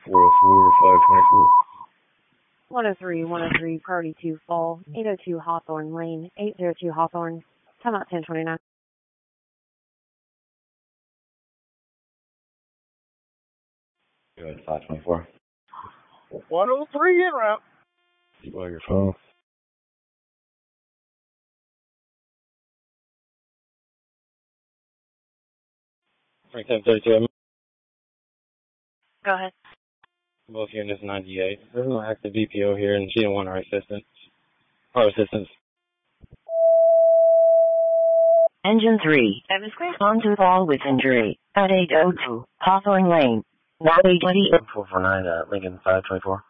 404-524. 103, priority 2 fall, 802 Hawthorne Lane, 802 Hawthorne, timeout 1029. Go ahead, 524. 103 en route. Swag your phone. 1032. Go ahead. Both units 98. There's no active VPO here, and she didn't want our assistance. Our assistance. Engine 3. On to fall with injury at 802 Hawthorne Lane. 920. 449, Lincoln 524.